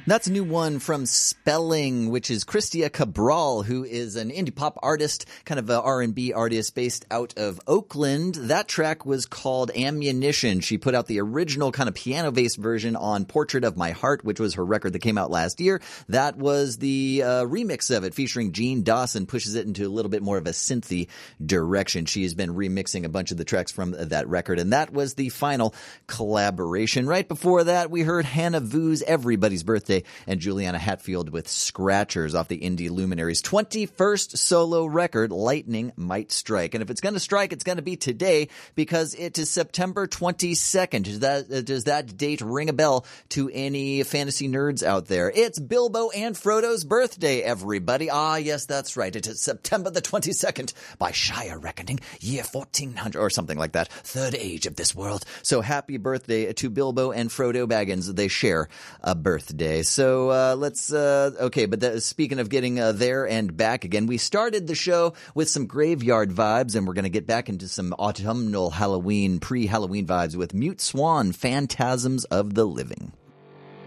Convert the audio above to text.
That's a new one from Spelling, which is Christia Cabral, who is an indie pop artist, kind of a R&B artist based out of Oakland. That track was called Ammunition. She put out the original kind of piano-based version on Portrait of My Heart, which was her record that came out last year. That was the remix of it, featuring Gene Dawson, pushes it into a little bit more of a synthy direction. She has been remixing a bunch of the tracks from that record, and that was the final collaboration. Right before that, we heard Hannah Vu's Everybody's Birthday and Juliana Hatfield with Scratchers off the Indie Luminaries' 21st solo record, Lightning Might Strike. And if it's going to strike, it's going to be today because it is September 22nd. Does that date ring a bell to any fantasy nerds out there? It's Bilbo and Frodo's birthday, everybody. Ah, yes, that's right. It is September the 22nd by Shire reckoning, year 1400 or something like that. Third age of this world. So happy birthday to Bilbo and Frodo Baggins. They share a birthday. So speaking of getting there and back again, we started the show with some graveyard vibes, and we're going to get back into some autumnal Halloween, pre-Halloween vibes with Mute Swan, Phantasms of the Living.